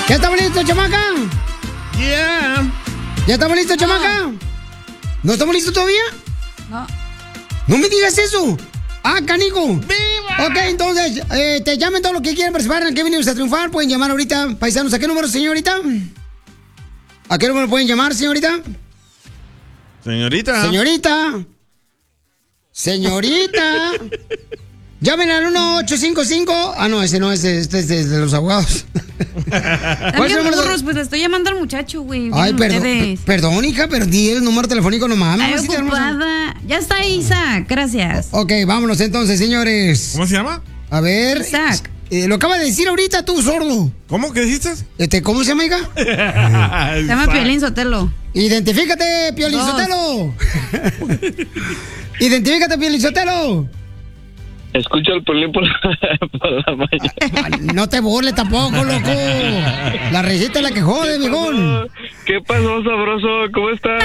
¿Ya estamos listos, chamaca? Yeah. ¿Ya estamos listos, chamaca? ¿No estamos listos todavía? No. No me digas eso. Ah, canico. ¡Viva! Ok, entonces, te llamen todo lo que quieran participar en que venimos a triunfar. Pueden llamar ahorita, paisanos. ¿A qué número, señorita? ¿A qué número pueden llamar, señorita? Señorita. Señorita. Señorita. Llamen al 1855. Ah, no, ese no, este es de los abogados. También burros, pues le estoy llamando al muchacho, güey. Ay, perdón, ustedes. perdón, hija, pero di el número telefónico nomás. Ay, mamacita hermosa. ocupada. Ya está Isaac, gracias. Ok, vámonos entonces, señores. ¿Cómo se llama? A ver. Isaac. Lo acaba de decir ahorita tú, sordo. ¿Cómo? ¿Qué dijiste? ¿Cómo se llama, hija? Se llama Piolín Sotelo. Identifícate, Piolín Sotelo. Identifícate, Piolín Sotelo. Escucho el Piolín por la mañana. No te burles tampoco, loco. La risita es la que jode, viejón. ¿Qué pasó, sabroso? ¿Cómo estás?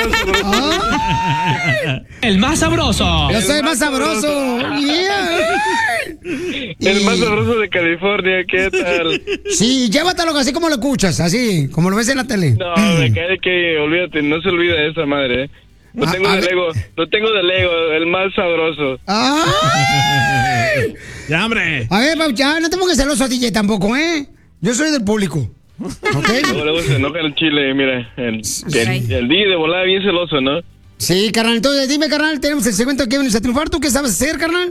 El más sabroso. Yo soy el más sabroso. Yeah. El más sabroso de California, ¿qué tal? Sí, llévatelo así como lo escuchas, así, como lo ves en la tele. No, me cae que, olvídate, no se olvida de esa madre, ¿eh? Lo tengo de Lego, el más sabroso. ¡Ay! Ya, hombre. A ver, ya, no te pongas celoso, DJ, tampoco, ¿eh? Yo soy del público. ¿Ok? Luego se enoja el chile, mira. El DJ de volada bien celoso, ¿no? Sí, carnal. Entonces, dime, carnal, tenemos el segmento que vienes a triunfar. ¿Tú qué sabes hacer, carnal?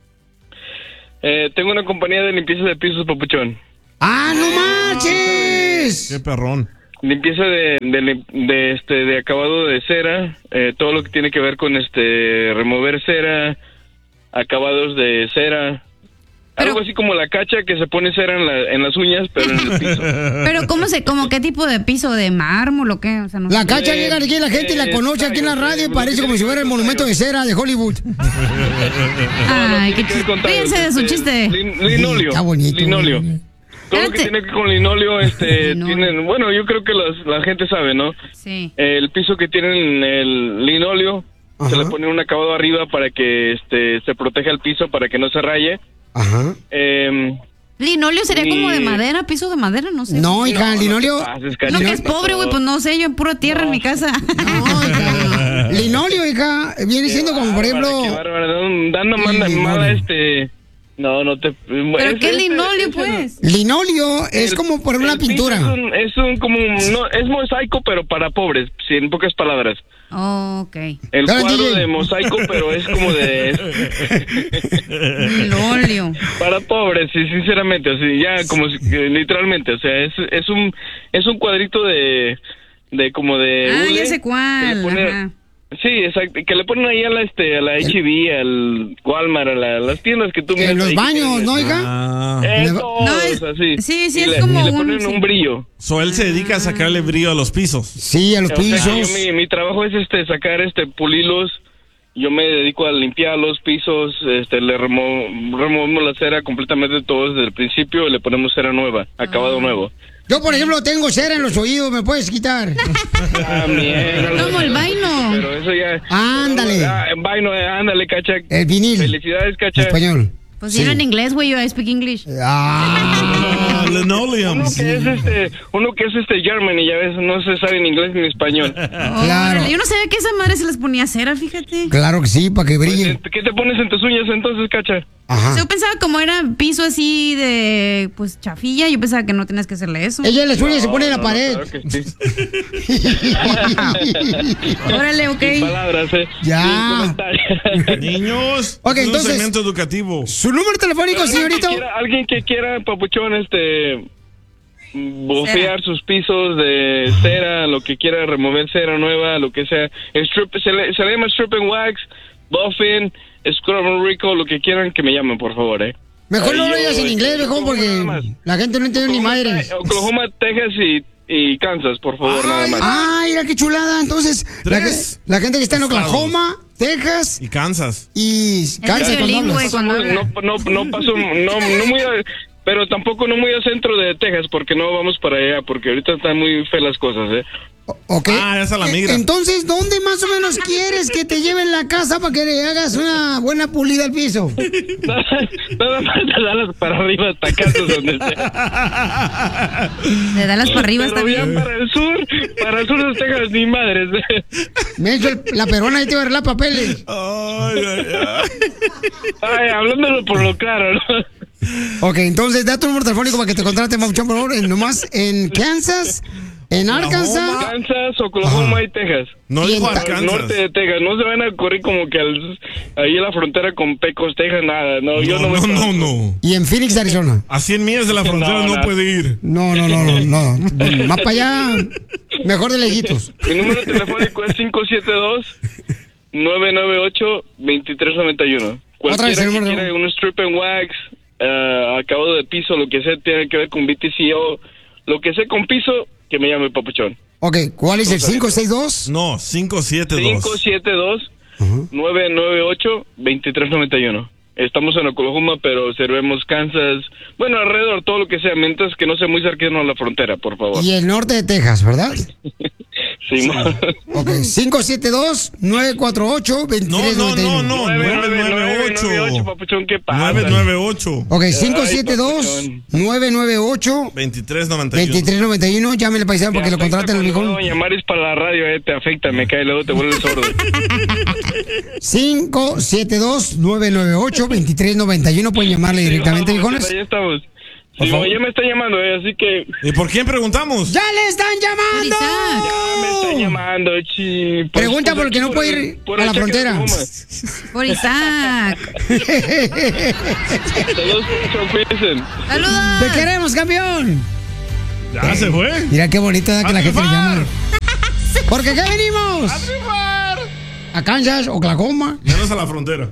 Tengo una compañía de limpieza de pisos, papuchón. ¡Ah, no marches! ¡Qué perrón! Limpieza de acabado de cera, todo lo que tiene que ver con remover cera, acabados de cera, algo así como la cacha que se pone cera en las uñas, pero en el piso. Pero como qué tipo de piso, de mármol o qué, o sea, no La sé. cacha llega aquí, la gente la conoce aquí en la radio y parece como si fuera el monumento de cera de Hollywood. Ay, qué chiste. Fíjense de su chiste. Linoleo. Está bonito. Linoleo. Todo lo que tiene que ver con linoleo, tienen, bueno, yo creo que la gente sabe, ¿no? Sí. El piso que tienen el linoleo, se le pone un acabado arriba para que se proteja el piso, para que no se raye. Ajá. Linoleo sería como de madera, piso de madera, no sé. No, hija, linoleo. No, que es pobre, güey, pues no sé, yo en pura tierra en mi casa. No, hija. Linoleo, hija, viene siendo como, por ejemplo... Qué bárbaro, dando mala No te... ¿Pero qué linoleo, pues? Linoleo es como por una pintura. Es mosaico, pero para pobres, en pocas palabras. Oh, ok. El cuadro de mosaico, pero es como de... Linoleo. Para pobres, sí, sinceramente, así, ya como literalmente, o sea, es un cuadrito de como de... Ah, hule, ya sé cuál. Ajá. Sí, exacto, que le ponen ahí a la H&B, al Walmart, a las tiendas que tú miras. En los ahí, baños, ¿no, hija? Así. Sí, y es como le ponen un brillo. Él se dedica a sacarle brillo a los pisos. Sí, a los pisos. Sea, mi trabajo es sacar pulirlos. Yo me dedico a limpiar los pisos, le removemos la cera completamente todo desde el principio y le ponemos cera nueva, acabado nuevo. Yo, por ejemplo, tengo cera en los oídos, ¿me puedes quitar? También. Como el vaino. Pero eso ya... Ándale. Vaino, ándale, cacha. El vinil. Felicidades, cacha. Español. Pues dilo en inglés, güey, yo I speak English. Linoleum. Uno que es German y ya ves, no se sabe en inglés ni en español. Claro. Yo no sabía que esa madre se les ponía cera, fíjate. Claro que sí, para que brille. ¿Qué te pones en tus uñas entonces, cacha? Ajá. Yo pensaba como era piso así de, pues, chafilla, yo pensaba que no tenías que hacerle eso. Ella las uñas se pone en la pared. Claro que sí. Órale, ok. Sin palabras, Ya. Niños, Ok, es un entonces, segmento educativo. ¿Su número telefónico, señorito? Alguien que quiera, papuchón, bofear sus pisos de cera, lo que quiera, remover cera nueva, lo que sea. Se le llama strip and wax, buffing, scrub and rico, lo que quieran, que me llamen, por favor, Mejor no lo digas en inglés, mejor, porque la gente no entiende ni madre. Oklahoma, Texas y Kansas, por favor, nada más. Ah, mira qué chulada. Entonces, la gente que está en Oklahoma, Texas y Kansas. Kansas, no paso, no muy pero tampoco no muy al centro de Texas, porque no vamos para allá, porque ahorita están muy feas las cosas, Ok. Ah, esa la migra. Entonces, ¿dónde más o menos quieres que te lleven la casa para que le hagas una buena pulida al piso? Nada más de Dallas para arriba hasta casa donde sea. De Dallas para arriba está Pero bien. ya para el sur de Texas, ni madres. Me he hecho la perona y te voy a arreglar papeles. Ay, hablándolo por lo claro, ¿no? Ok, entonces da tu número telefónico para que te contrate, Papuchón, por favor, nomás en Kansas, en Arkansas. Kansas, Oklahoma y Texas. No Y dijo en Al norte Arkansas. de Texas. No se van a correr como que ahí en la frontera con Pecos, Texas, nada. No, yo no me No. Y en Phoenix, Arizona. A 100 millas de la frontera no No. puede ir. No. Más para allá, mejor de lejitos. Mi número telefónico es 572-998-2391. Otra vez el Cualquiera que número. quiera un strip and wax, acabado de piso, lo que sea, tiene que ver con BTCO, lo que sea con piso, que me llame Papuchón. Ok, ¿cuál es el 562? No, 572. 572-998-2391. Estamos en Oklahoma, pero servemos Kansas, bueno, alrededor, todo lo que sea, mientras que no sea muy cercano a la frontera, por favor. Y el norte de Texas, ¿verdad? Sí, Ok, 572-948-2391. No. 998, Papuchón, ¿qué pasa? 998. Ok, 572-998-2391. 2391. Llámele, paisano, porque lo contraten el mejor. mijón. Llamar es para la radio, te afecta, me cae, luego te vuelves sordo. 572-998-2391. Pueden llamarle directamente, mijones. Ahí estamos. Por Sí, favor. ya me está llamando, así que ¿Y por quién preguntamos? ¡Ya le están llamando! ya me está llamando, chi. Pues, Pregunta pues, por qué no por puede el- ir por a el la cheque de frontera. Oklahoma. Por Isaac. Saludos, mucho, cuídense. ¡Saludos! ¡Te queremos, campeón! Ya se fue. Mira qué bonito da que la gente le llama. Porque ¿qué venimos? A Kansas, Oklahoma. Menos a la frontera.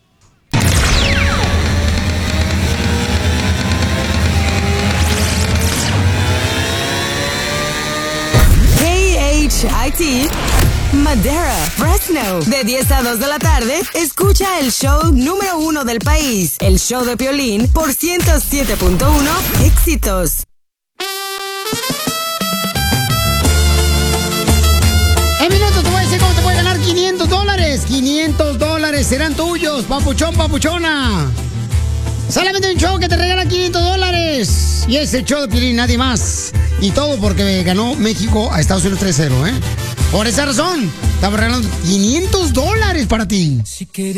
KHIT Madera, Fresno. De 10 a 2 de la tarde, escucha el show número 1 del país. El show de Piolín por 107.1 Éxitos. En minutos te voy a decir cómo te puedes ganar $500. $500 serán tuyos, papuchón, papuchona. Solamente un show que te regala $500. Y es el show de Piolín, nadie más. Y todo porque ganó México a Estados Unidos 3-0, ¿eh? Por esa razón, estamos regalando $500 para ti. Si quería